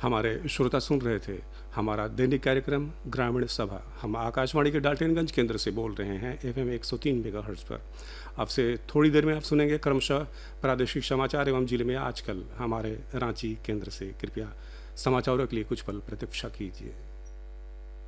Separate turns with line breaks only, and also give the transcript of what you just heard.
हमारे श्रोता सुन रहे थे हमारा दैनिक कार्यक्रम ग्रामीण सभा। हम आकाशवाणी के डाल्टनगंज केंद्र से बोल रहे हैं FM 103 मेगाहर्ट्ज़ पर। अब से थोड़ी देर में आप सुनेंगे क्रमशः प्रादेशिक समाचार एवं जिले में आजकल हमारे रांची केंद्र से। कृपया समाचारों के लिए कुछ पल प्रतीक्षा कीजिए।